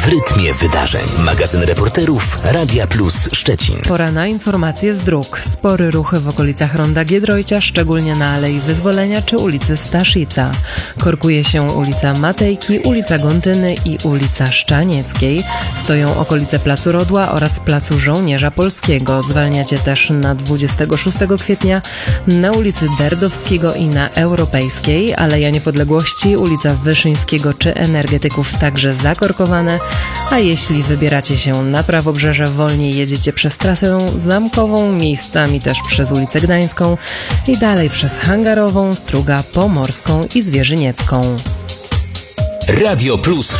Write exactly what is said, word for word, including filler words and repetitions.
w rytmie wydarzeń. Magazyn reporterów Radia Plus Szczecin. Pora na informacje z dróg. Spory ruchy w okolicach Ronda Giedroycia, szczególnie na Alei Wyzwolenia czy ulicy Staszica. Korkuje się ulica Matejki, ulica Gontyny i ulica Szczanieckiej. Stoją okolice Placu Rodła oraz Placu Żołnierza Polskiego. Zwalniacie też na dwudziestego szóstego kwietnia na ulicy Derdowskiego i na Europejskiej. Aleja Niepodległości, ulica Wyszyńskiego czy Energetyków także zakorkowane. A jeśli wybieracie się na prawobrzeże, wolniej jedziecie przez trasę zamkową, miejscami też przez ulicę Gdańską i dalej przez Hangarową, Struga, Pomorską i Zwierzyniecką. Radio Plus